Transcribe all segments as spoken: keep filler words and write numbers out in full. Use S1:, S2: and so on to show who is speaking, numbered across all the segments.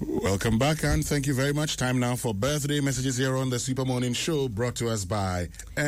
S1: Welcome back, and thank you very much. Time now for birthday messages here on the Super Morning Show, brought to us by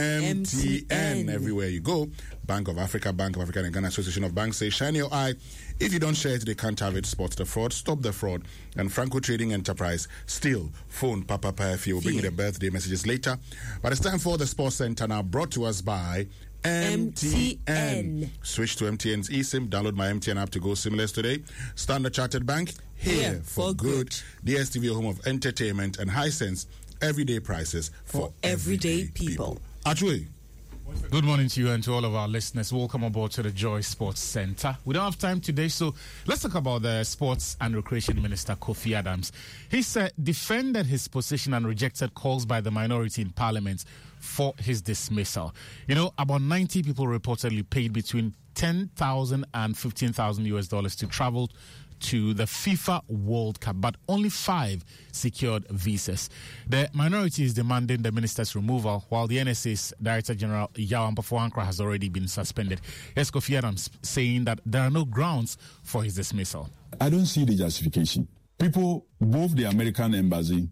S1: M T N. Everywhere you go, Bank of Africa, Bank of Africa and Ghana Association of Banks say, shine your eye. If you don't share it, they can't have it. Spot the fraud, stop the fraud. And Franco Trading Enterprise, still phone Papa Pafi. We'll bring you the birthday messages later. But it's time for the Sports Center now, brought to us by M T N. Switch to M T N's eSIM. Download my M T N app to go seamless today. Standard Chartered Bank, here, here for, for good. good. D S T V, home of entertainment and high sense everyday prices for, for everyday, everyday people. people. Achwe.
S2: Good morning to you and to all of our listeners. Welcome aboard to the Joy Sports Center. We don't have time today, so let's talk about the Sports and Recreation Minister, Kofi Adams. He said defended his position and rejected calls by the minority in Parliament for his dismissal. You know, about ninety people reportedly paid between ten thousand and fifteen thousand U S dollars to travel to the FIFA World Cup, but only five secured visas. The minority is demanding the minister's removal, while the N S A's Director General Yaw Ampofo-Ankra has already been suspended. Yes, Kofi Adams saying that there are no grounds for his dismissal.
S3: I don't see the justification. People, both the American embassy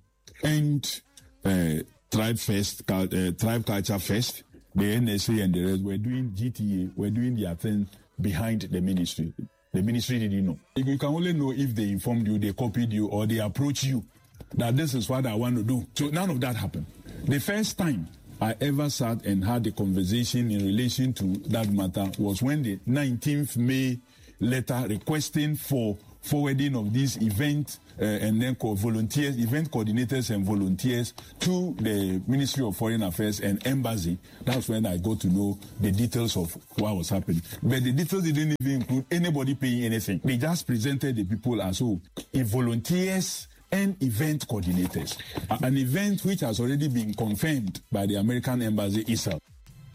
S3: and uh, Tribe Fest, uh, Tribe Culture Fest, the N S A and the rest were doing G T A, were doing their thing behind the ministry. The ministry didn't know. You can only know if they informed you, they copied you, or they approached you that this is what I want to do. So none of that happened. The first time I ever sat and had a conversation in relation to that matter was when the nineteenth of May letter requesting for forwarding of this event uh, and then co- volunteers, event coordinators and volunteers to the Ministry of Foreign Affairs and Embassy. That's when I got to know the details of what was happening. But the details didn't even include anybody paying anything. They just presented the people as oh, volunteers and event coordinators. An event which has already been confirmed by the American Embassy itself.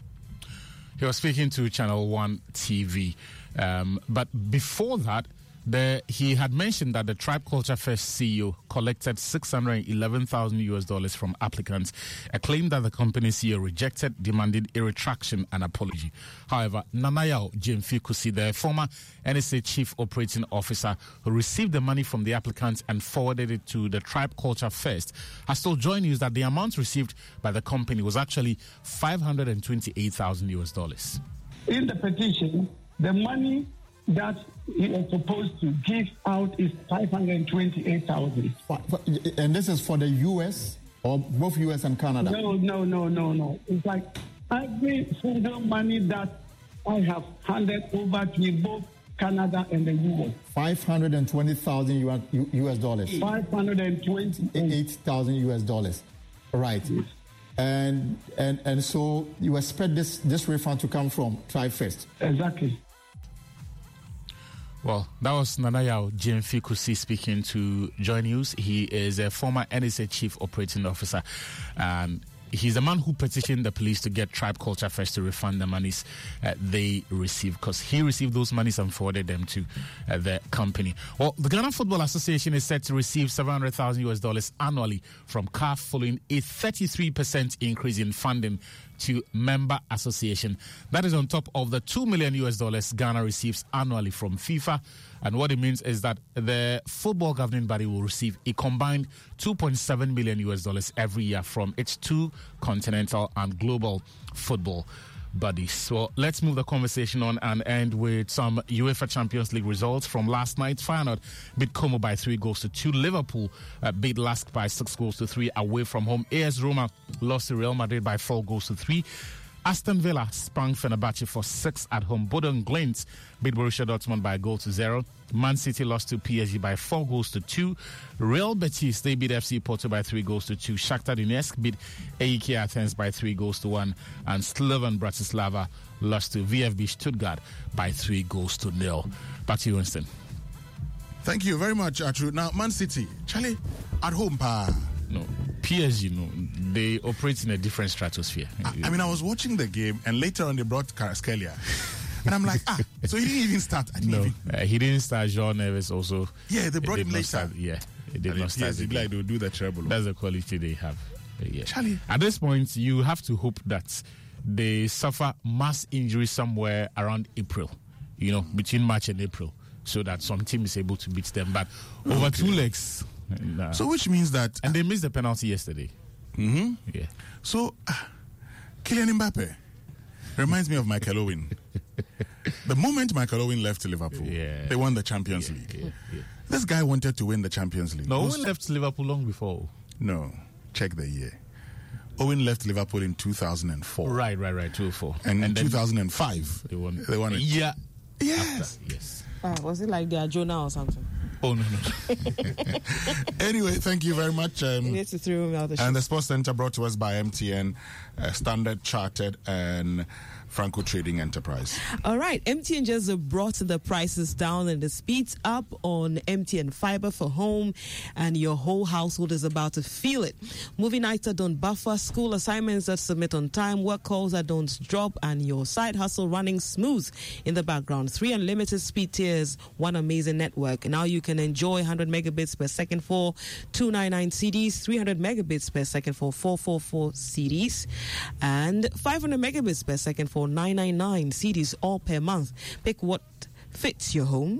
S2: He was speaking to Channel One T V. Um, but before that, The, he had mentioned that the Tribe Culture Fest C E O collected six hundred eleven thousand U S dollars from applicants, a claim that the company C E O rejected, demanding a retraction and apology. However, Nanayao Jemfi-Kusi, the former N S A Chief Operating Officer who received the money from the applicants and forwarded it to the Tribe Culture Fest, has told Joy News that the amount received by the company was actually five hundred twenty-eight thousand U S dollars.
S4: In the petition, the money that he was supposed to give out is five hundred twenty-eight thousand.
S5: And this is for the U S or both U S and Canada?
S4: No, no, no, no, no. It's like every single money that I have handed over to both Canada and the U S.
S5: five hundred twenty thousand U S dollars.
S4: five hundred twenty-eight
S5: thousand U S dollars. Right. Yes. And and and so you expect this this refund to come from Tribe Fest?
S4: Exactly.
S2: Well, that was Nanayao Jemfi-Kusi speaking to Joy News. He is a former N S A Chief Operating Officer, and he's the man who petitioned the police to get Tribe Culture Fest to refund the monies uh, they received, because he received those monies and forwarded them to uh, the company. Well, the Ghana Football Association is set to receive seven hundred thousand U S dollars annually from C A F following a thirty-three percent increase in funding to member association. That is on top of the two million U S dollars Ghana receives annually from FIFA. And what it means is that the football governing body will receive a combined two point seven million U S dollars every year from its two continental and global football bodies. So let's move the conversation on and end with some UEFA Champions League results from last night. Feyenoord beat Como by three goals to two. Liverpool uh, beat Lask by six goals to three away from home. A S Roma lost to Real Madrid by four goals to three. Aston Villa sprung Fenerbahce for six at home. Bodo Glimt beat Borussia Dortmund by a goal to zero. Man City lost to P S G by four goals to two. Real Betis, they beat F C Porto by three goals to two. Shakhtar Donetsk beat A E K Athens by three goals to one. And Slovan Bratislava lost to V F B Stuttgart by three goals to nil. Back to you, Winston.
S1: Thank you very much, Atru. Now, Man City, Charlie, at home, pa.
S2: No, P S G, no, they operate in a different stratosphere.
S1: I, I mean, I was watching the game, and later on they brought Kvaratskhelia, and I'm like, ah, so he didn't even start. I didn't
S2: no,
S1: even...
S2: uh, he didn't start. Jean Neves also.
S1: Yeah, they brought him later.
S2: Start, yeah, he did
S1: and
S2: not start.
S1: P S G like they'll do the treble.
S2: That's the quality they have. Uh, yeah.
S1: Charlie,
S2: at this point, you have to hope that they suffer mass injury somewhere around April. You know, between March and April, so that some team is able to beat them. But over okay. two legs. Nah.
S1: So which means that...
S2: And they missed the penalty yesterday.
S1: Mm-hmm.
S2: Yeah.
S1: So, uh, Kylian Mbappe reminds me of Michael Owen. The moment Michael Owen left Liverpool,
S2: yeah.
S1: they won the Champions
S2: yeah,
S1: League.
S2: Yeah, yeah.
S1: This guy wanted to win the Champions League.
S2: No,
S1: Was,
S2: Owen left Liverpool long before.
S1: No, check the year. Owen left Liverpool in two thousand four.
S2: Right, right, right, two thousand four.
S1: And,
S2: and
S1: in two thousand five,
S2: they won,
S1: they won it.
S2: Yeah.
S1: Yes.
S2: After, yes.
S6: Uh, was it like they are Jonah or something?
S2: Oh, no, no.
S1: Anyway, thank you very much. Um,
S6: You need to throw me out the
S1: and the Sports Center brought to us by M T N, uh, Standard Chartered, and Franco Trading Enterprise.
S6: All right, M T N just brought the prices down and the speeds up on M T N Fiber for home, and your whole household is about to feel it. Movie nights that don't buffer, school assignments that submit on time, work calls that don't drop, and your side hustle running smooth in the background. Three unlimited speed tiers, one amazing network. Now you can enjoy one hundred megabits per second for two hundred ninety-nine C Ds, three hundred megabits per second for four hundred forty-four C Ds, and five hundred megabits per second for nine hundred ninety-nine C Ds all per month. Pick what fits your home.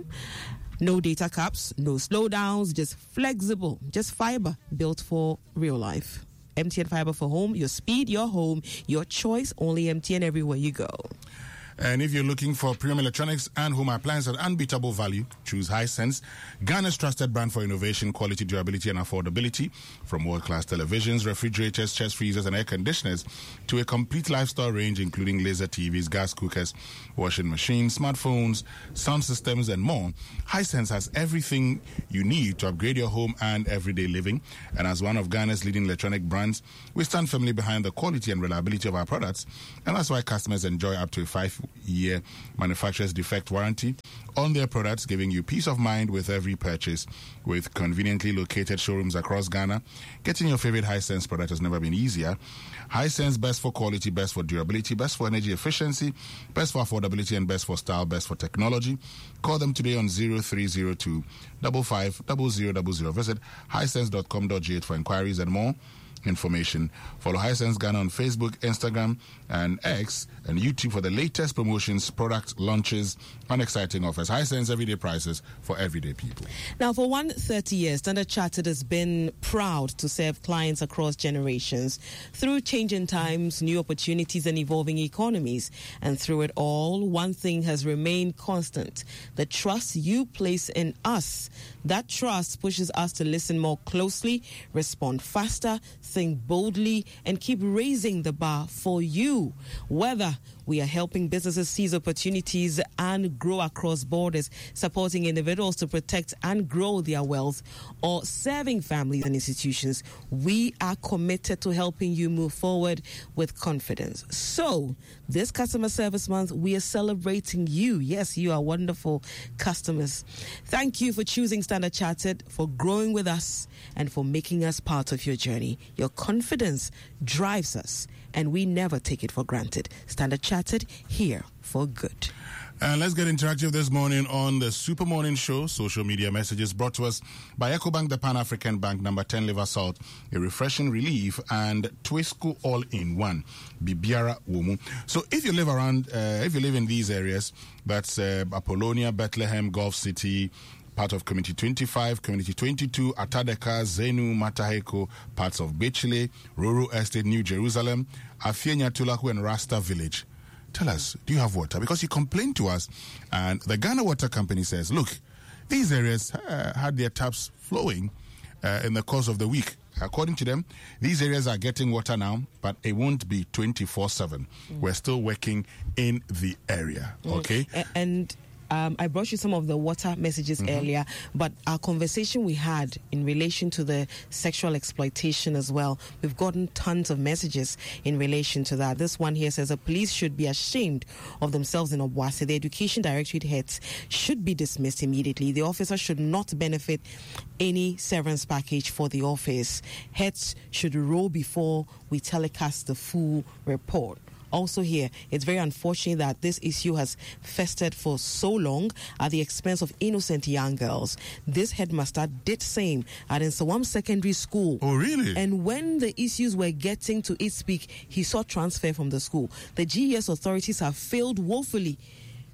S6: No data caps, no slowdowns, just flexible, just fiber built for real life. M T N Fiber for home, your speed, your home, your choice, only M T N everywhere you go.
S1: And if you're looking for premium electronics and home appliances at unbeatable value, choose Hisense, Ghana's trusted brand for innovation, quality, durability, and affordability. From world-class televisions, refrigerators, chest freezers, and air conditioners to a complete lifestyle range, including laser T Vs, gas cookers, washing machines, smartphones, sound systems, and more. Hisense has everything you need to upgrade your home and everyday living. And as one of Ghana's leading electronic brands, we stand firmly behind the quality and reliability of our products. And that's why customers enjoy up to a five year manufacturer's defect warranty on their products, giving you peace of mind with every purchase. With conveniently located showrooms across Ghana, getting your favorite Hisense product has never been easier. Hisense, best for quality, best for durability, best for energy efficiency, best for affordability, and best for style, best for technology. Call them today on zero three zero two, five five zero zero zero zero. Visit hisense dot com dot g h for inquiries and more information. Follow Hisense Ghana on Facebook, Instagram, and X, and YouTube for the latest promotions, product launches, and exciting offers. Hisense everyday prices for everyday people.
S6: Now, for one hundred thirty years, Standard Chartered has been proud to serve clients across generations through changing times, new opportunities, and evolving economies. And through it all, one thing has remained constant: the trust you place in us. That trust pushes us to listen more closely, respond faster, think boldly, and keep raising the bar for you. Whether we are helping businesses seize opportunities and grow across borders, supporting individuals to protect and grow their wealth, or serving families and institutions, we are committed to helping you move forward with confidence. So, this Customer Service Month, we are celebrating you. Yes, you are wonderful customers. Thank you for choosing Standard Chartered, for growing with us, and for making us part of your journey. Your confidence drives us, and we never take it for granted. Standard Chartered, here for good.
S1: And let's get interactive this morning on the Super Morning Show. Social media messages brought to us by EcoBank, the Pan-African Bank, number ten liver salt, a refreshing relief, and Twisco all-in-one, Bibiara Womu. So if you live around, uh, if you live in these areas, that's uh, Apollonia, Bethlehem, Gulf City, part of Community twenty-five, Community twenty-two, Atadeka, Zenu, Mataheko, parts of Bechile, Roro Estate, New Jerusalem, Afienya, Tulaku, and Rasta Village. Tell us, do you have water? Because you complained to us, and the Ghana Water Company says, look, these areas uh, had their taps flowing uh, in the course of the week. According to them, these areas are getting water now, but it won't be twenty-four seven. Mm. We're still working in the area, okay?
S6: Mm. And... Um, I brought you some of the water messages mm-hmm. earlier, but our conversation we had in relation to the sexual exploitation as well, we've gotten tons of messages in relation to that. This one here says the police should be ashamed of themselves in Obuasi. The Education Directorate heads should be dismissed immediately. The officer should not benefit any severance package for the office. Heads should roll before we telecast the full report. Also here, it's very unfortunate that this issue has festered for so long at the expense of innocent young girls. This headmaster did same at Nsawam Secondary School.
S1: Oh, really?
S6: And when the issues were getting to its peak, he saw transfer from the school. The G E S authorities have failed woefully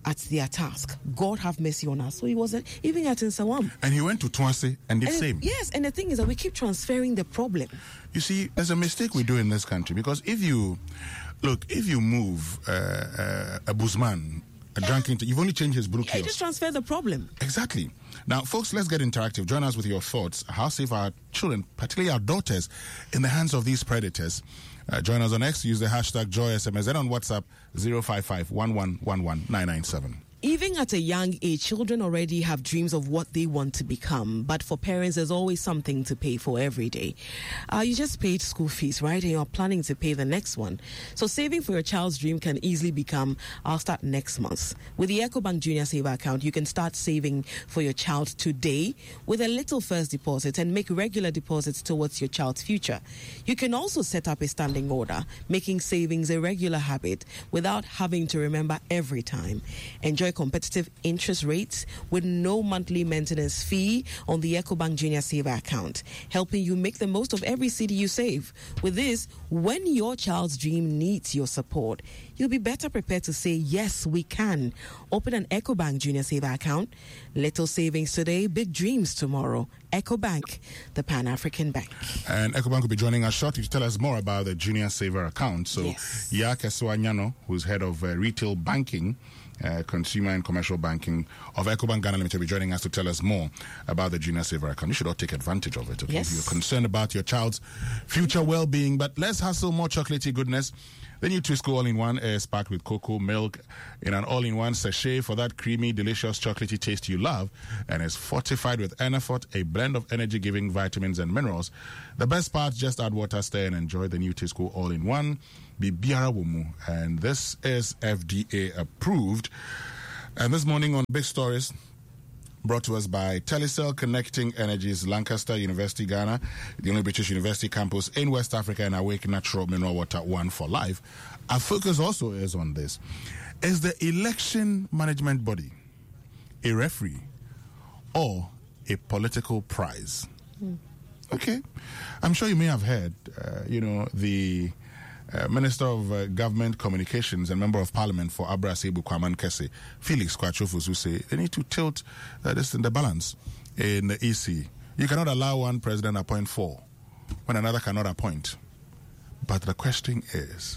S6: at their task. God have mercy on us. So he was even at Nsawam.
S1: And he went to Tuanse and did
S6: and
S1: same.
S6: Yes, and the thing is that we keep transferring the problem.
S1: You see, there's a mistake we do in this country, because if you, look, if you move uh, uh, a Busman, a yeah. drunken, you've only changed his blue
S6: yeah, you just transfer the problem.
S1: Exactly. Now, folks, let's get interactive. Join us with your thoughts. How safe are children, particularly our daughters, in the hands of these predators? Uh, join us on X. Use the hashtag JoySMS and on WhatsApp zero five five, one one one one, nine nine seven.
S6: Even at a young age, children already have dreams of what they want to become. But for parents, there's always something to pay for every day. Uh, you just paid school fees, right? And you're planning to pay the next one. So saving for your child's dream can easily become, I'll start next month. With the EcoBank Junior Saver account, you can start saving for your child today with a little first deposit and make regular deposits towards your child's future. You can also set up a standing order, making savings a regular habit without having to remember every time. Enjoy competitive interest rates with no monthly maintenance fee on the EcoBank Junior Saver account, helping you make the most of every cedi you save. With this, when your child's dream needs your support, you'll be better prepared to say, yes, we can. Open an EcoBank Junior Saver account. Little savings today, big dreams tomorrow. EcoBank, the Pan-African Bank.
S1: And EcoBank will be joining us shortly to tell us more about the Junior Saver account. So, yes. Yaa Kesua-Nyano, who's head of uh, retail banking, Uh, consumer and commercial banking of EcoBank Ghana Limited, will be joining us to tell us more about the Junior Saver account. You should all take advantage of it, okay?
S6: Yes.
S1: If you're concerned about your child's future well-being, but let's hustle more chocolatey goodness. The new Twisco All-in-One is packed with cocoa milk in an all-in-one sachet for that creamy, delicious chocolatey taste you love, and is fortified with Enerfort, a blend of energy-giving vitamins and minerals. The best part, just add water, stir, and enjoy the new Twisco All-in-One. Bibiara Womu, and this is F D A approved. And this morning on Big Stories, brought to us by Telecel, connecting energies, Lancaster University, Ghana, the only British university campus in West Africa, and Awake Natural Mineral Water, one for life. Our focus also is on this. Is the election management body a referee or a political prize? Mm. Okay. I'm sure you may have heard, uh, you know, the Uh, Minister of uh, Government Communications and Member of Parliament for Abra Sebu Kwaman Kese, Felix Kwachofu, who say they need to tilt uh, this in the balance in the E C. You cannot allow one president appoint four when another cannot appoint. But the question is,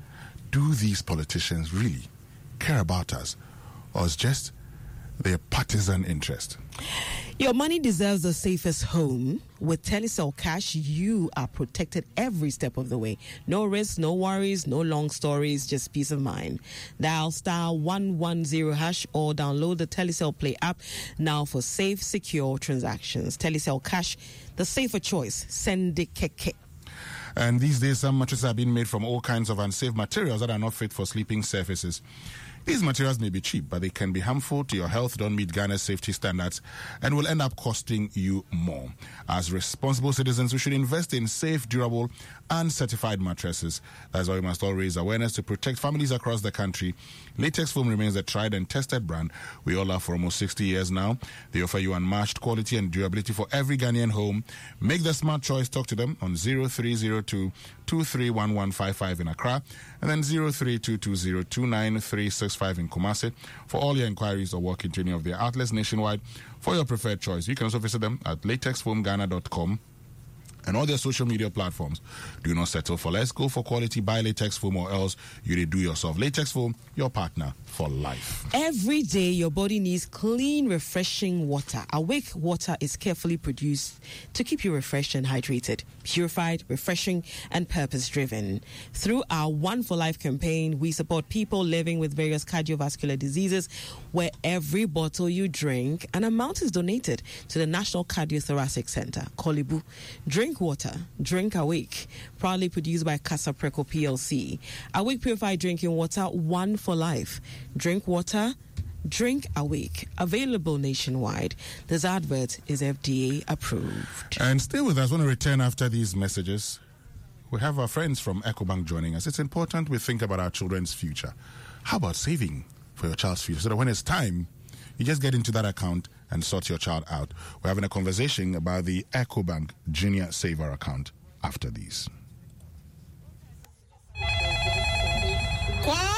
S1: do these politicians really care about us, or is just their partisan interest?
S6: Your money deserves the safest home. With Telecel Cash, you are protected every step of the way. No risks, no worries, no long stories, just peace of mind. Dial star one one zero hash or download the Telecel Play app now for safe, secure transactions. Telecel Cash, the safer choice. Send it keke.
S1: And these days, some mattresses are being made from all kinds of unsafe materials that are not fit for sleeping surfaces. These materials may be cheap, but they can be harmful to your health, don't meet Ghana's safety standards, and will end up costing you more. As responsible citizens, we should invest in safe, durable, and certified mattresses. That's why we must all raise awareness to protect families across the country. Latex Foam remains a tried and tested brand we all love for almost sixty years now. They offer you unmatched quality and durability for every Ghanaian home. Make the smart choice. Talk to them on zero three zero two, two three one one five five in Accra and then zero three two two zero two nine three six five in Kumasi for all your inquiries, or walk into any of their outlets nationwide for your preferred choice. You can also visit them at latex foam ghana dot com and all their social media platforms. Do not settle for less. Go for quality. Buy Latex Foam, or else you do yourself. Latex Foam, your partner for life.
S6: Every day, your body needs clean, refreshing water. Awake water is carefully produced to keep you refreshed and hydrated, purified, refreshing, and purpose-driven. Through our One for Life campaign, we support people living with various cardiovascular diseases, where every bottle you drink, an amount is donated to the National Cardiothoracic Center, Kolibu. Drink water. Drink Awake. Proudly produced by Casa Preco P L C. Awake Purified Drinking Water, one for life. Drink water. Drink Awake. Available nationwide. This advert is F D A approved.
S1: And stay with us. I want to return after these messages. We have our friends from EcoBank joining us. It's important we think about our children's future. How about saving for your child's future, so that when it's time, you just get into that account and sort your child out. We're having a conversation about the EcoBank Junior Saver account after these.
S7: Kwame!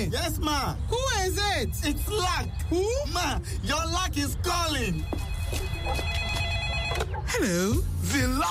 S7: Hey!
S8: Yes, ma.
S7: Who is it?
S8: It's Luck.
S7: Who?
S8: Ma, your luck is calling.
S7: Hello?
S8: The luck